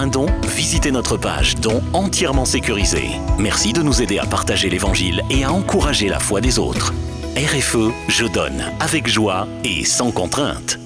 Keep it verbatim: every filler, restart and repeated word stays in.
un don, visitez notre page Don entièrement sécurisée. Merci de nous aider à partager l'Évangile et à encourager la foi des autres. R F E, je donne, avec joie et sans contrainte.